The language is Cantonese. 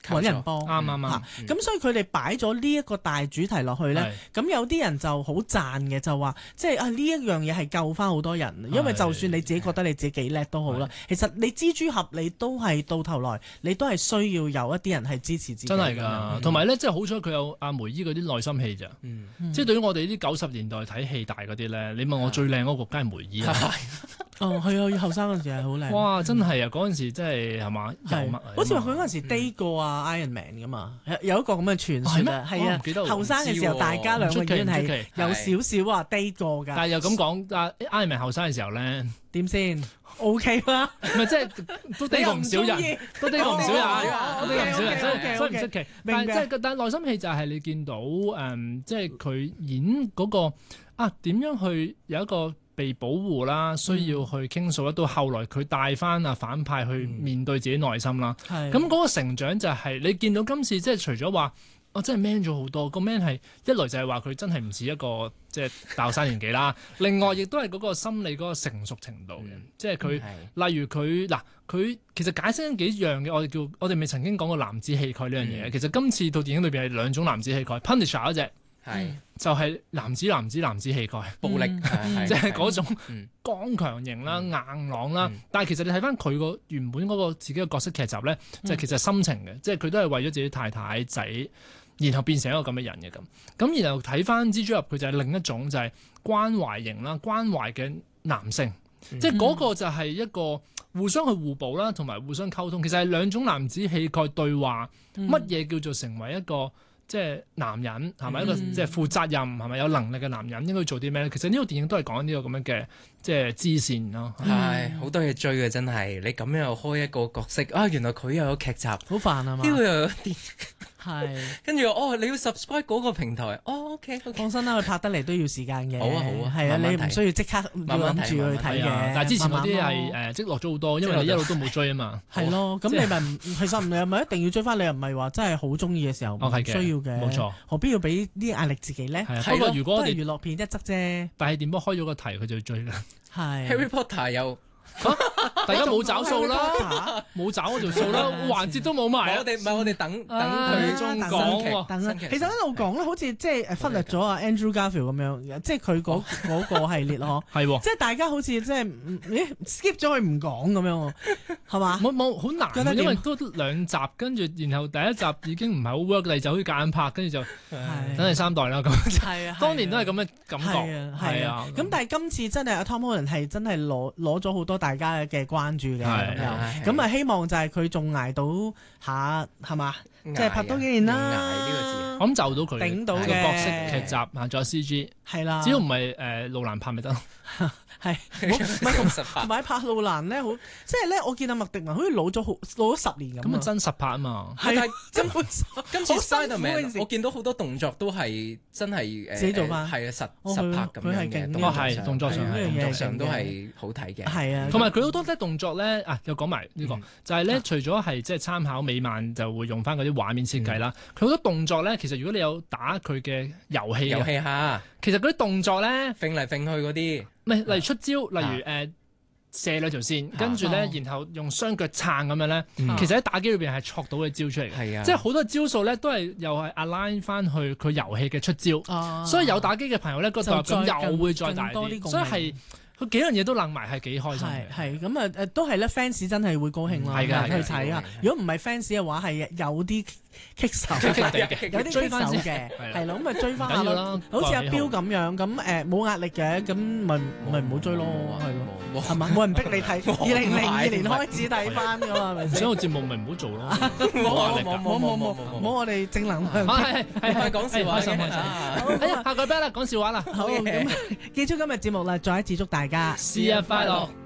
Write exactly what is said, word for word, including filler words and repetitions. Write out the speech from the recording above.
揾人幫， 啱啱啱。 咁所以佢哋擺咗呢一個大主題落去咧，咁有啲人就好讚嘅，就話即係啊呢一樣嘢係救翻好多人，因為就算你自己覺得你自己幾叻都好啦，其實你蜘蛛俠你都係到頭來你都係需要有一啲人係支持自己。 真係㗎，同埋咧，即係好彩佢有阿梅姨嗰啲內心戲咋，即係對於我哋呢啲九十年代睇戲大嗰啲咧，你問我最靚嗰個梗係梅姨啦。 哦，係啊，後生嗰陣時係好靚。 哇，真係啊！嗰陣時真係係嘛， 好似話佢嗰陣時 date 過啊 Iron Man 㗎嘛，有一個咁嘅傳説啊，係啊，後生嘅時候大家兩個已經係有少少話 date 過㗎。 但係又咁講，啊 Iron Man 後生嘅時候咧， 點先 OK 啦？ 唔係即係都 date 過唔少人，都 date 過唔少人，都 date 過唔少人，所以所以唔出奇。但係即係但係內心戲就係你見到誒，即係佢演嗰個啊點樣去有一個被保護啦，需要去傾訴啦，到後來佢帶翻啊反派去面對自己內心啦。咁嗰、嗯、個成長就係、是、你見到今次即係除咗話，我、哦、真係 man 咗好多。個 man 係一來就係話佢真係唔似一個即係大學生年紀啦，另外亦都係嗰個心理嗰個成熟程度嘅，嗯、即係佢、嗯、例如佢嗱佢其實解釋緊幾樣嘅，我哋叫我哋咪曾經講過男子氣概呢樣嘢。嗯、其實今次套電影裏邊係兩種男子氣概 ，Punisher 嗰隻。係，就係男子男子男子氣概，暴力，即係嗰種剛強型啦、硬朗啦。但係其實你睇翻佢個原本嗰個自己嘅角色劇集咧，就係其實心情嘅，即係佢都係為咗自己太太仔，然後變成一個咁嘅人嘅咁。咁然後睇翻蜘蛛俠，佢就係另一種就係關懷型啦，關懷嘅男性，即係嗰個就係一個互相去互補啦，同埋互相溝通。其實係兩種男子氣概對話，乜嘢叫做成為一個？即係男人係咪一個即係負責任係咪有能力嘅男人應該做啲咩咧？其實呢套電影都係講呢個咁樣嘅即係支線咯。 係好多嘢追嘅真係，你咁樣又開一個角色啊，原來佢又有劇集，好煩啊嘛。呢個又有電係跟住哦，你要 subscribe 嗰個平台哦 ，OK， 放心啦，佢拍得嚟都要時間嘅。 好啊好啊， 係啊，你唔需要即刻諗住去睇嘅。 但係之前嗰啲係誒積落咗好多，因為你一路都冇追啊嘛。 係咯，咁你咪其實你又唔係一定要追翻，你又唔係話真係好中意嘅時候唔需要嘅。 冇錯，何必要俾啲壓力自己咧？ 不過如果我哋娛樂片一則啫， 但係電波開咗個題，佢就要追啦。 係 Harry Potter 又。 啊、大家冇找數啦，冇找嗰條數啦，環節都冇埋。 我哋唔係我哋等等佢中講喎。其實一路講咧，好似即係忽略咗阿 Andrew Garfield 咁樣，即係佢嗰嗰個系列咯。 係喎， 即係大家好似即係咦 skip 咗佢唔講咁樣，係嘛？ 冇冇好難，因為都兩集，跟住然後第一集已經唔係好 work，你就可以夾硬拍，跟住就等第三代啦。咁係啊， 當年都係咁嘅感覺。 係啊，咁但係今次真係阿 Tom Holland 係真係攞攞咗好多大家嘅關注嘅咁樣，咁啊希望就係佢仲捱到下係嘛，即係拍多幾年啦。 捱呢個字， 我諗就到佢頂到嘅角色劇集啊，仲有 C G 係啦， 只要唔係誒路蘭拍咪得。 係，同埋拍路蘭咧，好即係咧，我見阿麥迪文好似老咗好老咗十年咁。 咁啊真實拍啊嘛， 係根本今次 Spiderman 我見到好多動作都係真係誒自己做翻， 係啊實實拍咁樣嘅。 哦係動作上， 動作上都係好睇嘅。 係啊， 同埋佢好多咧動作咧啊，又講埋呢個，就係咧除咗係即係參考美漫就會用翻嗰啲畫面設計啦。佢好多動作咧，其實如果你有打佢嘅遊戲， 遊戲下， 其實嗰啲動作咧， 揈嚟揈去嗰啲。 唔係，例如出招，例如誒、呃、射兩條線，跟住咧，然後用雙腳撐咁樣咧，嗯、其實喺打機裏邊係戳到嘅招出嚟嘅，啊、即係好多招數咧都係又係 align 翻去佢遊戲嘅出招，啊、所以有打機嘅朋友咧，個投入感又會再大啲，所以係。佢幾樣嘢都楞埋係幾開心嘅， 係咁啊誒，都係咧 fans 真係會高興啦，去睇啊！如果唔係 fans 嘅話，係有啲棘手，有啲棘手嘅，係咯，咁啊追翻下咯，好似阿彪咁樣，咁誒冇壓力嘅，咁咪咪唔好追咯，係咯，係嘛？冇人逼你睇，二零零二年開始睇翻㗎嘛，係咪先？ 想個節目咪唔好做咯， 冇冇冇冇冇冇，我哋正能量， 係係係講笑話，開心開心。 哎呀，下個禮拜啦，講笑話啦， 好咁，結束今日節目啦，再一次祝大家生日快樂。